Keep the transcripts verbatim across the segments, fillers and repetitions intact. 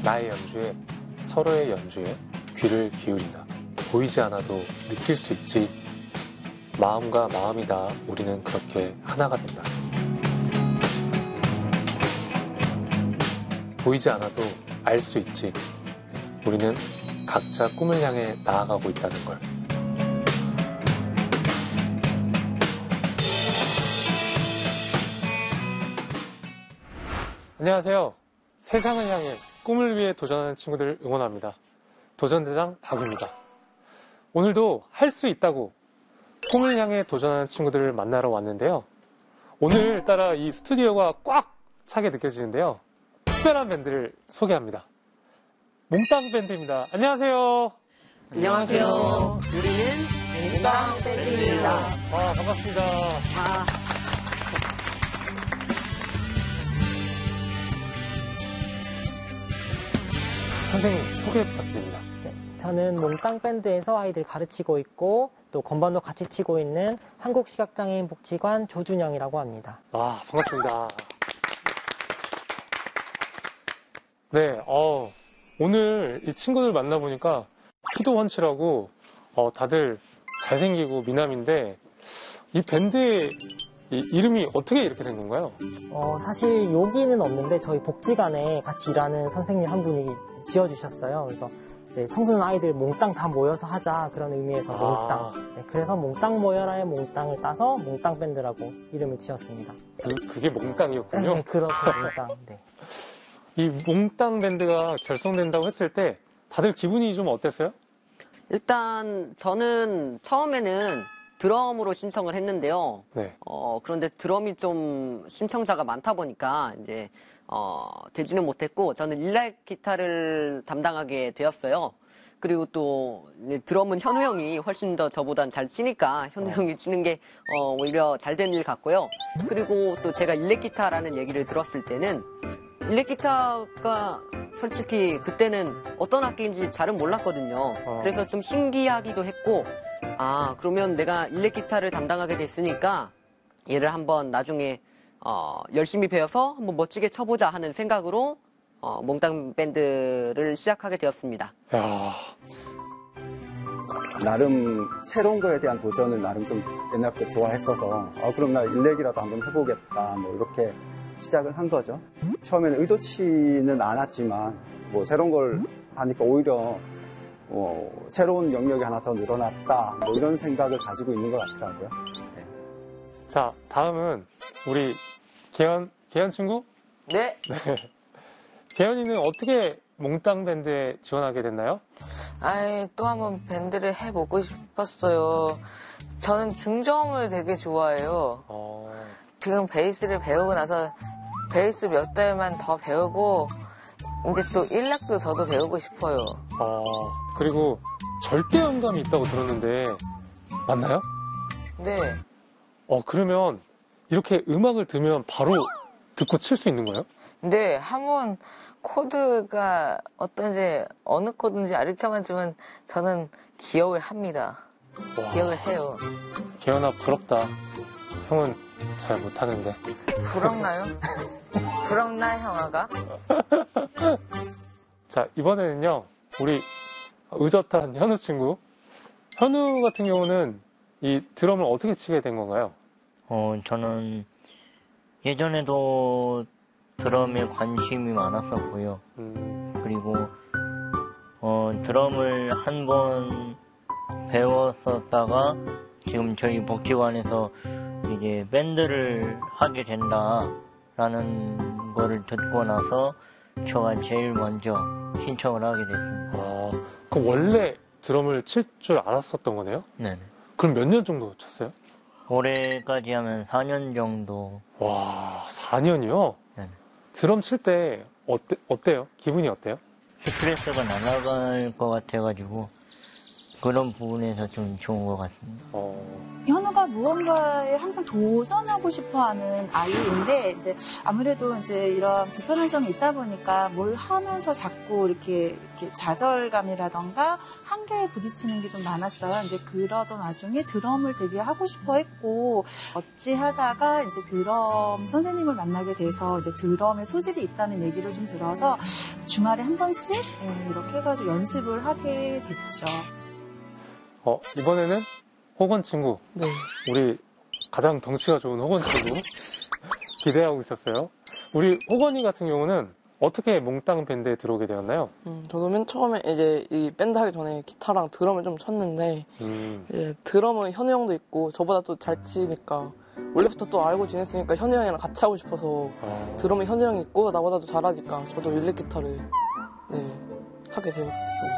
나의 연주에, 서로의 연주에 귀를 기울인다. 보이지 않아도 느낄 수 있지. 마음과 마음이다. 우리는 그렇게 하나가 된다. 보이지 않아도 알 수 있지. 우리는 각자 꿈을 향해 나아가고 있다는 걸. 안녕하세요. 세상을 향해 꿈을 위해 도전하는 친구들을 응원합니다. 도전대장 박우입니다. 오늘도 할 수 있다고 꿈을 향해 도전하는 친구들을 만나러 왔는데요. 오늘따라 이 스튜디오가 꽉 차게 느껴지는데요. 특별한 밴드를 소개합니다. 몽땅 밴드입니다. 안녕하세요. 안녕하세요. 우리는 몽땅 밴드입니다. 아, 반갑습니다. 아. 선생님, 소개 부탁드립니다. 네, 저는 몽땅 밴드에서 아이들 가르치고 있고 또 건반도 같이 치고 있는 한국시각장애인 복지관 조준영이라고 합니다. 아, 반갑습니다. 네, 어, 오늘 이 친구들 만나보니까 키도 훤칠하고 어, 다들 잘생기고 미남인데 이 밴드의 이 이름이 어떻게 이렇게 된 건가요? 어, 사실 여기는 없는데 저희 복지관에 같이 일하는 선생님 한 분이 지어주셨어요. 그래서 이제 청소년 아이들 몽땅 다 모여서 하자 그런 의미에서 몽땅. 아. 네, 그래서 몽땅 모여라의 몽땅을 따서 몽땅 밴드라고 이름을 지었습니다. 그, 그게 몽땅이었군요. 네, 그렇죠, 몽땅. 네. 이 몽땅 밴드가 결성된다고 했을 때 다들 기분이 좀 어땠어요? 일단 저는 처음에는 드럼으로 신청을 했는데요. 네. 어, 그런데 드럼이 좀 신청자가 많다 보니까 이제 어, 되지는 못했고 저는 일렉 기타를 담당하게 되었어요. 그리고 또 이제 드럼은 현우 형이 훨씬 더 저보단 잘 치니까 현우 어. 형이 치는 게 어, 오히려 잘 된 일 같고요. 그리고 또 제가 일렉 기타라는 얘기를 들었을 때는 일렉 기타가 솔직히 그때는 어떤 악기인지 잘은 몰랐거든요. 어. 그래서 좀 신기하기도 했고 아 그러면 내가 일렉 기타를 담당하게 됐으니까 얘를 한번 나중에 어, 열심히 배워서 한번 멋지게 쳐보자 하는 생각으로 어, 몽땅 밴드를 시작하게 되었습니다. 야, 나름 새로운 거에 대한 도전을 나름 좀 옛날부터 좋아했어서 아, 그럼 나 일렉이라도 한번 해보겠다 뭐 이렇게 시작을 한 거죠. 처음에는 의도치는 않았지만 뭐 새로운 걸 하니까 오히려 어, 새로운 영역이 하나 더 늘어났다 뭐 이런 생각을 가지고 있는 것 같더라고요. 네. 자, 다음은 우리 개연, 개연 친구? 네. 개연이는 어떻게 몽땅 밴드에 지원하게 됐나요? 아이, 또 한번 밴드를 해보고 싶었어요. 저는 중저음을 되게 좋아해요. 어, 지금 베이스를 배우고 나서 베이스 몇 달만 더 배우고 이제 또 일렉도 저도 배우고 싶어요. 어, 그리고 절대 음감이 있다고 들었는데 맞나요? 네. 어, 그러면 이렇게 음악을 들으면 바로 듣고 칠 수 있는 거예요? 네, 한번 코드가 어떤지 어느 코드인지 알려만 주면 저는 기억을 합니다. 와. 기억을 해요. 개연아, 부럽다. 형은 잘 못하는데. 부럽나요? 부럽나 형아가? 자, 이번에는요, 우리 의젓한 현우 친구. 현우 같은 경우는 이 드럼을 어떻게 치게 된 건가요? 어, 저는 예전에도 드럼에 관심이 많았었고요. 음, 그리고, 어, 드럼을 한 번 배웠었다가 지금 저희 복지관에서 이제 밴드를 하게 된다라는 거를 듣고 나서 저가 제일 먼저 신청을 하게 됐습니다. 아, 그럼 원래 드럼을 칠 줄 알았었던 거네요? 네네. 그럼 몇 년 정도 쳤어요? 올해까지 하면 사 년 정도. 와, 사 년이요? 네네. 드럼 칠 때 어때, 어때요? 기분이 어때요? 스트레스가 날아갈 것 같아가지고 그런 부분에서 좀 좋은 것 같습니다. 어, 현우가 무언가에 항상 도전하고 싶어하는 아이인데 이제 아무래도 이제 이런 불편한 점이 있다 보니까 뭘 하면서 자꾸 이렇게, 이렇게 좌절감이라던가 한계에 부딪히는 게 좀 많았어요. 이제 그러던 와중에 드럼을 되게 하고 싶어 했고 어찌하다가 이제 드럼 선생님을 만나게 돼서 이제 드럼에 소질이 있다는 얘기를 좀 들어서 주말에 한 번씩 예, 이렇게 해가지고 연습을 하게 됐죠. 어, 이번에는 호건 친구. 네. 우리 가장 덩치가 좋은 호건 친구. 기대하고 있었어요. 우리 호건이 같은 경우는 어떻게 몽땅 밴드에 들어오게 되었나요? 음, 저도 맨 처음에 이제 이 밴드 하기 전에 기타랑 드럼을 좀 쳤는데, 음, 이제 드럼은 현우 형도 있고, 저보다 또 잘 치니까, 원래부터 또 알고 지냈으니까 현우 형이랑 같이 하고 싶어서, 어, 드럼에 현우 형이 있고, 나보다도 잘하니까, 저도 일렉 기타를, 네, 하게 되었어요.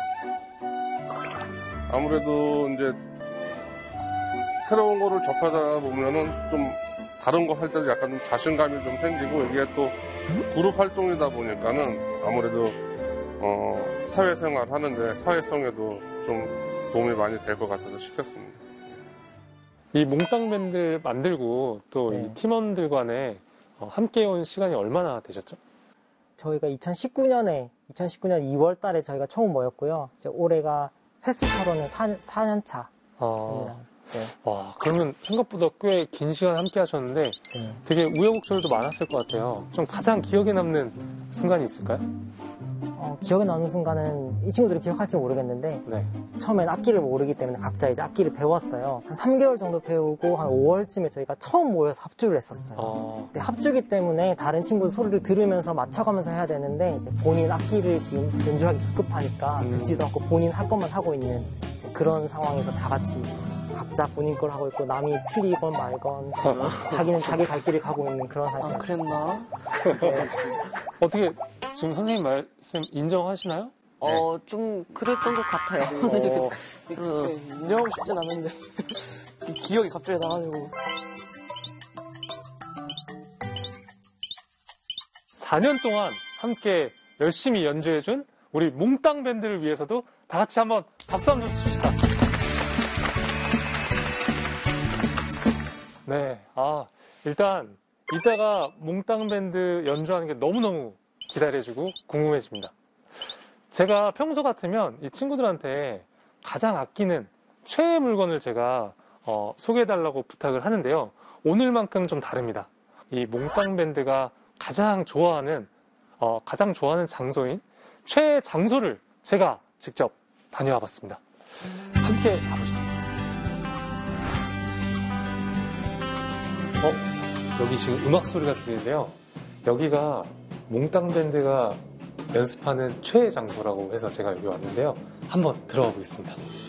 아무래도 이제 새로운 거를 접하다 보면은 좀 다른 거 할 때도 약간 좀 자신감이 좀 생기고 이게 또 그룹 활동이다 보니까는 아무래도 어 사회생활 하는데 사회성에도 좀 도움이 많이 될 것 같아서 시켰습니다. 이 몽땅 밴드를 만들고 또 이 네. 팀원들 간에 어, 함께 온 시간이 얼마나 되셨죠? 저희가 이천십구 년에 이천십구 년 이월 달에 저희가 처음 모였고요. 이제 올해가 횟수차로는 사 년 차입니다. 어, 네. 와, 그러면 생각보다 꽤 긴 시간 함께 하셨는데 네. 되게 우여곡절도 많았을 것 같아요. 좀 가장 기억에 남는 순간이 있을까요? 어, 기억에 남는 순간은 이 친구들이 기억할지 모르겠는데 네. 처음엔 악기를 모르기 때문에 각자 이제 악기를 배웠어요. 한 삼 개월 정도 배우고 한 오월쯤에 저희가 처음 모여서 합주를 했었어요. 어, 근데 합주기 때문에 다른 친구 소리를 들으면서 맞춰가면서 해야 되는데 이제 본인 악기를 지금 연주하기 급급하니까 음. 듣지도 않고 본인 할 것만 하고 있는 그런 상황에서 다 같이 각자 본인 걸 하고 있고 남이 틀리건 말건 자기는 자기 갈 길을 가고 있는 그런 아, 상태였어요. 그랬나? 네. 어떻게 지금 선생님 말씀 인정하시나요? 어, 좀 그랬던 것 같아요. 어, 음. 네, 인정하고 싶진 않은데. 기억이 갑자기 나가지고. 사 년 동안 함께 열심히 연주해준 우리 몽땅 밴드를 위해서도 다 같이 한번 박수 한번 칩시다. 네, 아, 일단 이따가 몽땅 밴드 연주하는 게 너무너무 기다려지고 궁금해집니다. 제가 평소 같으면 이 친구들한테 가장 아끼는 최애 물건을 제가 어, 소개해달라고 부탁을 하는데요. 오늘만큼 좀 다릅니다. 이 몽땅 밴드가 가장 좋아하는 어, 가장 좋아하는 장소인 최애 장소를 제가 직접 다녀와 봤습니다. 함께 가보시죠. 어? 여기 지금 음악 소리가 들리는데요. 여기가 몽땅 밴드가 연습하는 최애 장소라고 해서 제가 여기 왔는데요. 한번 들어가 보겠습니다.